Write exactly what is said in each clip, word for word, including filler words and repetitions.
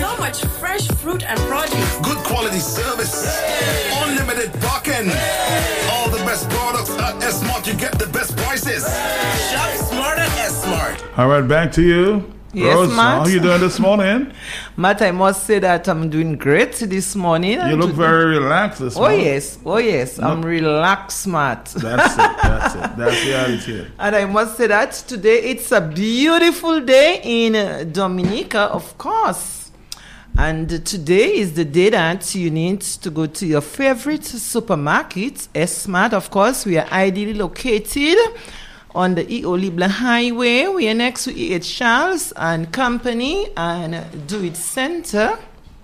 So much fresh fruit and produce. Good quality service. Hey. Unlimited parking. Hey. All the best products at S-Mart. You get the best prices. Hey. Shop smart at S-Mart. All right, back to you. Yes, Rose, Matt. how are you doing this morning? Matt, I must say that I'm doing great this morning. You look very relaxed this oh, morning. Oh, yes. Oh, yes. No. I'm relaxed, Matt. That's it. That's it. That's the attitude. And I must say that today it's a beautiful day in Dominica, of course. And today is the day that you need to go to your favorite supermarket, S-Mart. Of course, we are ideally located on the E O Lible Highway. We are next to E H Charles and Company and Do It Center.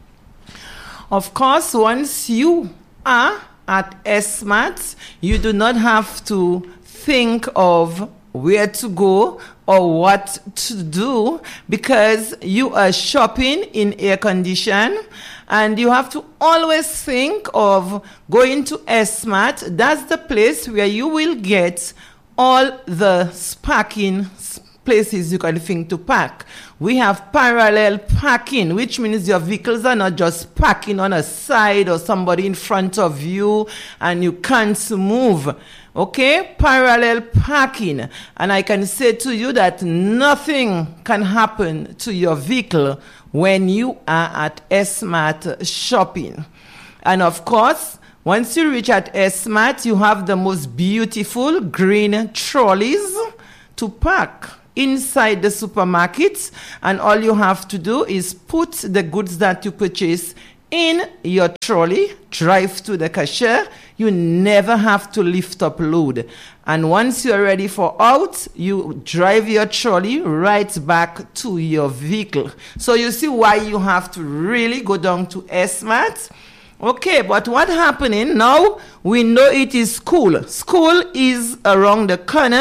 Of course, once you are at S-Mart, you do not have to think of where to go or what to do because you are shopping in air condition and you have to always think of going to S-Mart. That's the place where you will get all the parking places you can think to park. We have parallel parking, which means your vehicles are not just parking on a side or somebody in front of you and you can't move. Okay? Parallel parking. And I can say to you that nothing can happen to your vehicle when you are at S-Mart shopping. And of course, once you reach at S-Mart, you have the most beautiful green trolleys to park inside the supermarket. And all you have to do is put the goods that you purchase in your trolley, drive to the cashier. You never have to lift up load. And once you're ready for out, you drive your trolley right back to your vehicle. So you see why you have to really go down to S-Mart. Okay, but what's happening now? We know it is school. School is around the corner.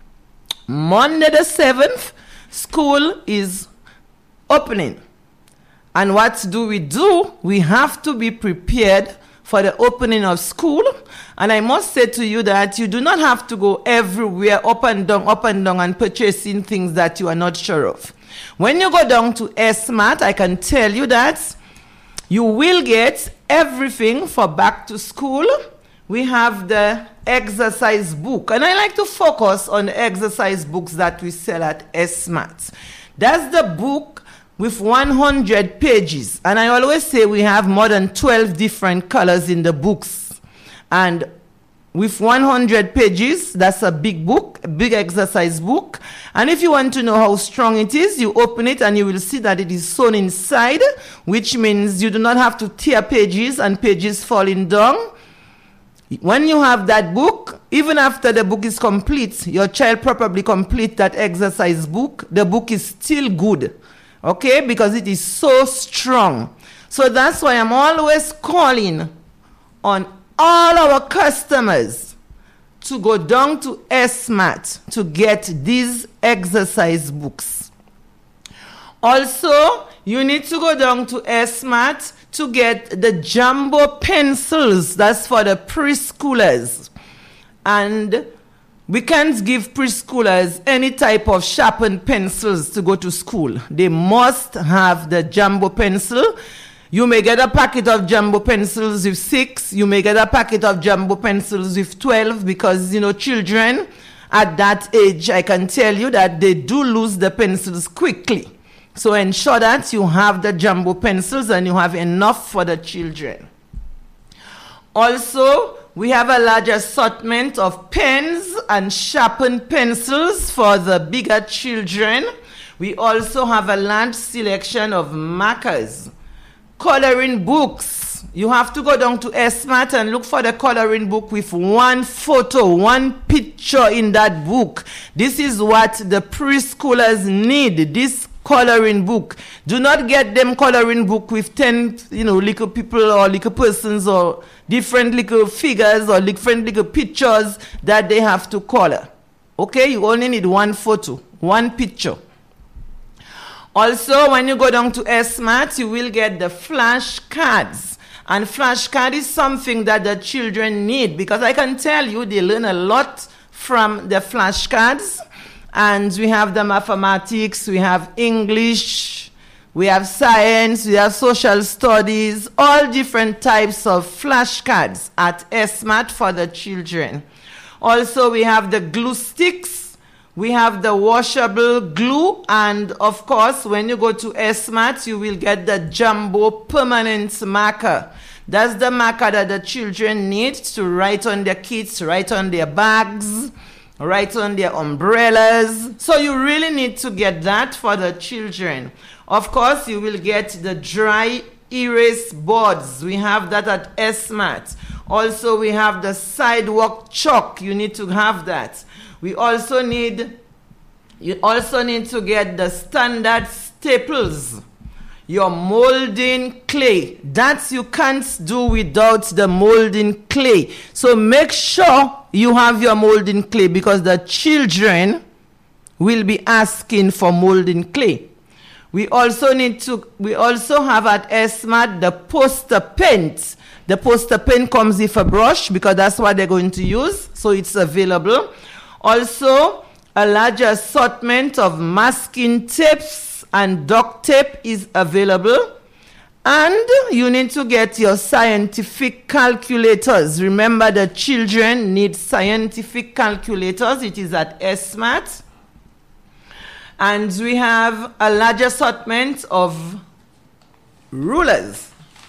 Monday the seventh, school is opening. And what do we do? We have to be prepared for the opening of school. And I must say to you that you do not have to go everywhere, up and down, up and down, and purchasing things that you are not sure of. When you go down to S-Mart, I can tell you that you will get everything for back to school. We have the exercise book. And I like to focus on the exercise books that we sell at S-Mart. That's the book with one hundred pages. And I always say we have more than twelve different colors in the books. And with one hundred pages, that's a big book, a big exercise book. And if you want to know how strong it is, you open it and you will see that it is sewn inside, which means you do not have to tear pages and pages falling down. When you have that book, even after the book is complete, your child probably complete that exercise book, the book is still good, okay, because it is so strong. So that's why I'm always calling on all our customers to go down to S-Mart to get these exercise books. Also, you need to go down to S-Mart to get the jumbo pencils. That's for the preschoolers. And we can't give preschoolers any type of sharpened pencils to go to school. They must have the jumbo pencil. You may get a packet of jumbo pencils with six. You may get a packet of jumbo pencils with twelve because, you know, children at that age, I can tell you that they do lose the pencils quickly. So ensure that you have the jumbo pencils and you have enough for the children. Also, we have a large assortment of pens and sharpened pencils for the bigger children. We also have a large selection of markers. Coloring books. You have to go down to S-Mart and look for the coloring book with one photo, one picture in that book. This is what the preschoolers need, this coloring book. Do not get them coloring book with ten, you know, little people or little persons or different little figures or different little pictures that they have to color. Okay, you only need one photo, one picture. Also, when you go down to S-Mart, you will get the flashcards. And flashcard is something that the children need because I can tell you they learn a lot from the flashcards. And we have the mathematics, we have English, we have science, we have social studies, all different types of flashcards at S-Mart for the children. Also, we have the glue sticks, we have the washable glue, and of course, when you go to S-Mart, you will get the jumbo permanent marker. That's the marker that the children need to write on their kits, write on their bags, write on their umbrellas. So you really need to get that for the children. Of course, you will get the dry erase boards. We have that at S-Mart. Also, we have the sidewalk chalk. You need to have that. We also need, you also need to get the standard staples. Your molding clay. That you can't do without the molding clay. So make sure you have your molding clay because the children will be asking for molding clay. We also need to, we also have at S-Mart the poster paint. The poster pen comes with a brush because that's what they're going to use. So it's available. Also, a large assortment of masking tapes and duct tape is available. And you need to get your scientific calculators. Remember, the children need scientific calculators. It is at S-Mart. And we have a large assortment of rulers.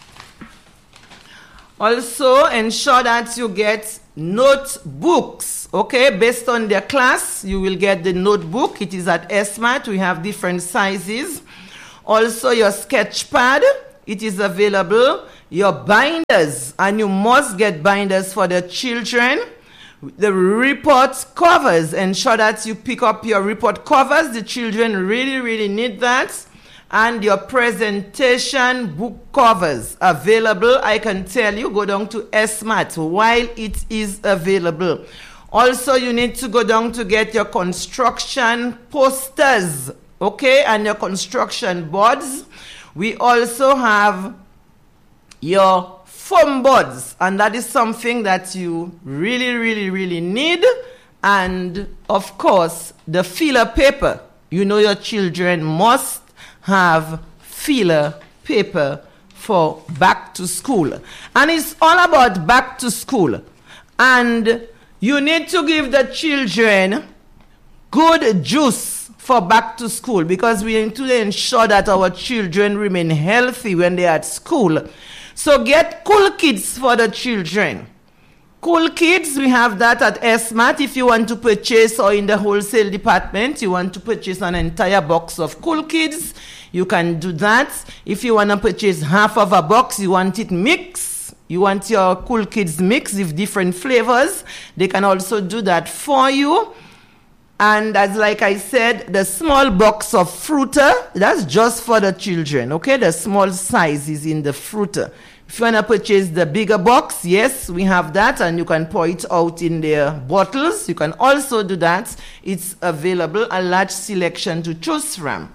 Also, ensure that you get notebooks, okay? Based on their class, you will get the notebook. It is at S-Mart. We have different sizes. Also, your sketch pad, it is available. Your binders, and you must get binders for the children. The report covers, ensure that you pick up your report covers. The children really, really need that. And your presentation book covers available. I can tell you, go down to S-Mart while it is available. Also, you need to go down to get your construction posters, okay, and your construction boards. We also have your foam boards, and that is something that you really, really, really need. And of course, the filler paper. You know your children must have filler paper for back to school. And it's all about back to school. And you need to give the children good juice for back to school because we need to ensure that our children remain healthy when they're at school. So get Cool Kids for the children. Cool Kids, we have that at S-Mart. If you want to purchase, or in the wholesale department, you want to purchase an entire box of Cool Kids, you can do that. If you want to purchase half of a box, you want it mixed, you want your Cool Kids mixed with different flavors, they can also do that for you. And as like I said, the small box of Fruiter, that's just for the children, okay? The small size is in the Fruiter. If you want to purchase the bigger box, yes, we have that, and you can pour it out in their bottles. You can also do that. It's available, a large selection to choose from.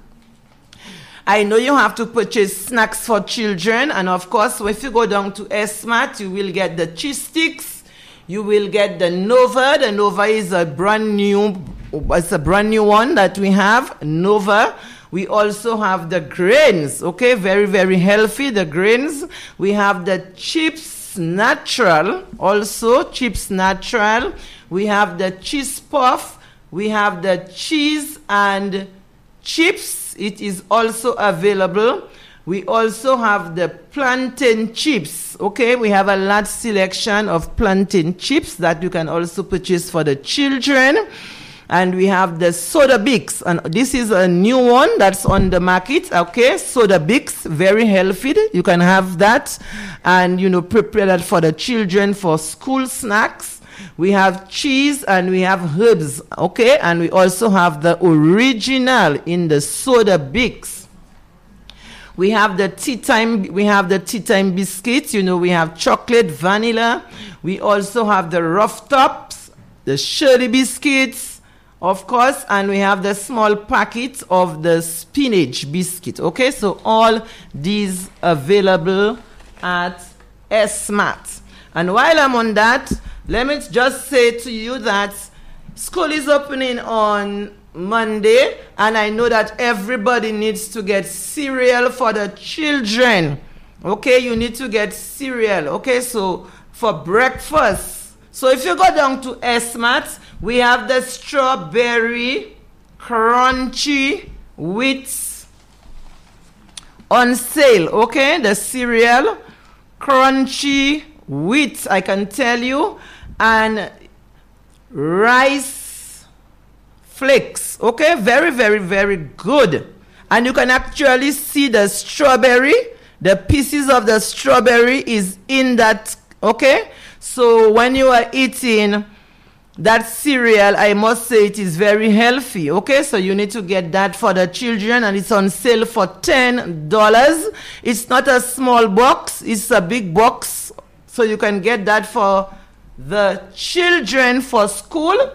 I know you have to purchase snacks for children, and of course, if you go down to S-Mart, you will get the cheese sticks. You will get the Nova. The Nova is a brand new, it's a brand new one that we have, Nova. We also have the grains, okay, very, very healthy, the grains. We have the Chips Natural, also Chips Natural. We have the Cheese Puff. We have the Cheese and Chips. It is also available. We also have the plantain chips, okay? We have a large selection of plantain chips that you can also purchase for the children. And we have the Soda Bix, and this is a new one that's on the market, okay? Soda Bix, very healthy. You can have that and, you know, prepare that for the children for school snacks. We have cheese and we have herbs, okay? And we also have the original in the Soda Bix. We have the tea time, we have the tea time biscuits, you know, we have chocolate, vanilla. We also have the Rough Tops, the Shirley biscuits, of course, and we have the small packet of the spinach biscuit. Okay, so all these available at S-Mart. And while I'm on that, let me just say to you that school is opening on Monday, and I know that everybody needs to get cereal for the children. Okay, you need to get cereal. Okay, so for breakfast. So if you go down to S-Mart, we have the strawberry crunchy wheats on sale. Okay, the cereal crunchy wheat, I can tell you, and rice flakes. Okay, very, very, very good. And you can actually see the strawberry. The pieces of the strawberry is in that. Okay, so when you are eating that cereal, I must say it is very healthy. Okay, so you need to get that for the children, and it's on sale for ten dollars. It's not a small box, it's a big box. So you can get that for the children for school.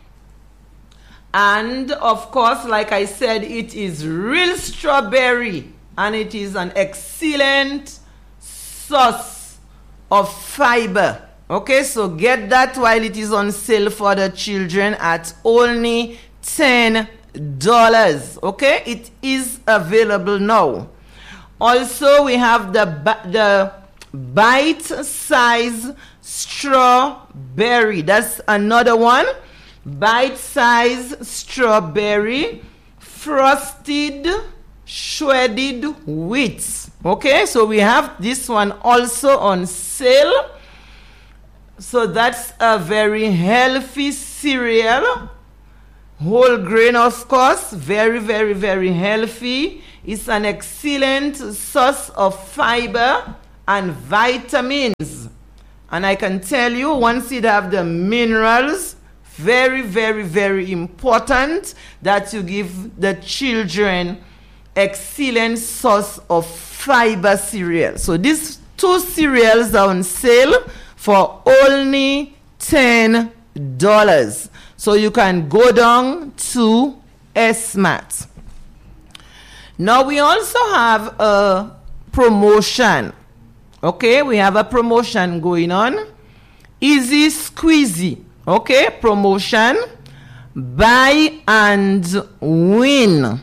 And of course, like I said, it is real strawberry, and it is an excellent source of fiber. Okay, so get that while it is on sale for the children at only ten dollars. Okay, it is available now. Also, we have the the bite size strawberry. That's another one. Bite size strawberry frosted shredded wheat. Okay, so we have this one also on sale. So that's a very healthy cereal. Whole grain, of course, very, very, very healthy. It's an excellent source of fiber and vitamins. And I can tell you, once it have the minerals, very, very, very important that you give the children excellent source of fiber cereal. So these two cereals are on sale for only ten dollars. So you can go down to S-Mart. Now we also have a promotion. Okay, we have a promotion going on. Easy Squeezy. Okay, promotion. Buy and win.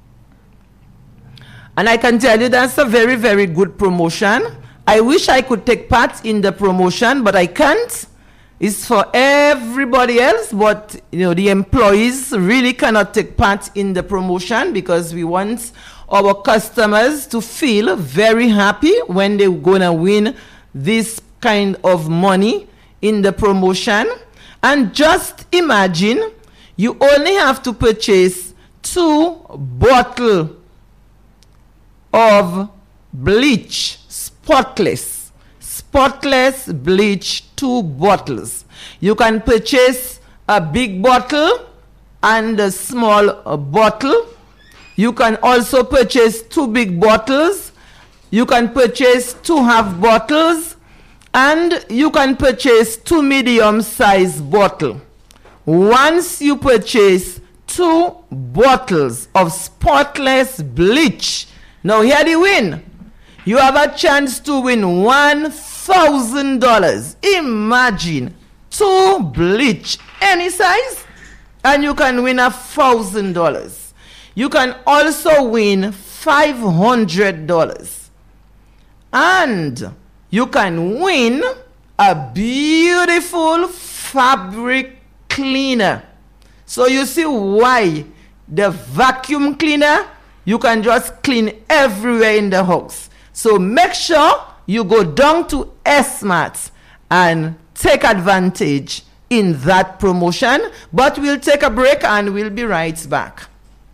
And I can tell you that's a very, very good promotion. I wish I could take part in the promotion, but I can't. It's for everybody else, but you know, the employees really cannot take part in the promotion because we want our customers to feel very happy when they're gonna win this kind of money in the promotion. And just imagine, you only have to purchase two bottles of bleach, spotless, spotless bleach, two bottles. You can purchase a big bottle and a small uh, bottle. You can also purchase two big bottles. You can purchase two half bottles, and you can purchase two medium-sized bottles. Once you purchase two bottles of spotless bleach, now here the win. You have a chance to win one thousand dollars. Imagine two bleach, any size, and you can win a thousand dollars. You can also win five hundred dollars. And you can win a beautiful fabric cleaner. So you see why the vacuum cleaner, you can just clean everywhere in the house. So make sure you go down to S-Mart and take advantage in that promotion. But we'll take a break and we'll be right back.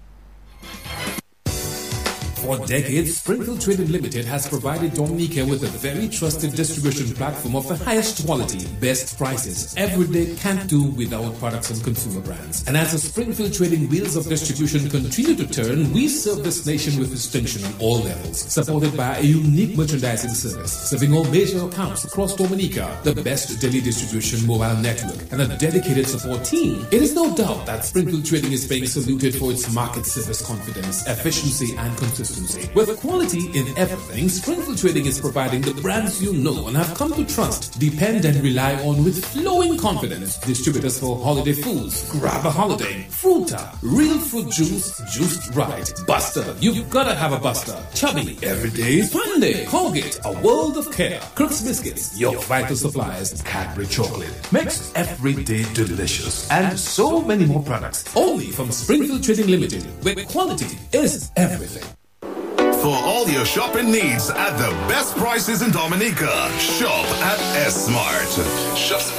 For decades, Springfield Trading Limited has provided Dominica with a very trusted distribution platform of the highest quality, best prices. Every day can't do without products and consumer brands. And as the Springfield Trading wheels of distribution continue to turn, we serve this nation with distinction on all levels, supported by a unique merchandising service, serving all major accounts across Dominica, the best daily distribution mobile network, and a dedicated support team. It is no doubt that Springfield Trading is being saluted for its market service confidence, efficiency, and consistency. consistency. With quality in everything, Springfield Trading is providing the brands you know and have come to trust, depend and rely on with flowing confidence. Distributors for holiday foods, Grab a Holiday, Fruta, Real Fruit Juice, juiced right. Buster, you've gotta have a Buster. Chubby, Everyday Fun Day. Colgate, a world of care. Crooks Biscuits, your vital supplies. Cadbury Chocolate makes every day delicious, and so many more products. Only from Springfield Trading Limited, where quality is everything. For all your shopping needs at the best prices in Dominica, shop at S-Mart. Shop